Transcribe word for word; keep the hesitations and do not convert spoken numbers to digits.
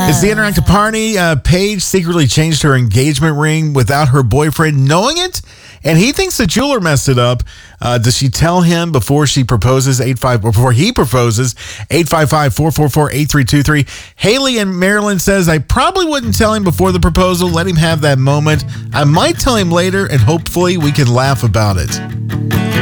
It's the interactive party. Uh, Paige secretly changed her engagement ring without her boyfriend knowing it, and he thinks the jeweler messed it up. Uh, does she tell him before she proposes? Eight five before he proposes. eight five five, four four four, eight three two three. Haley in Maryland says, I probably wouldn't tell him before the proposal. Let him have that moment. I might tell him later, and hopefully we can laugh about it.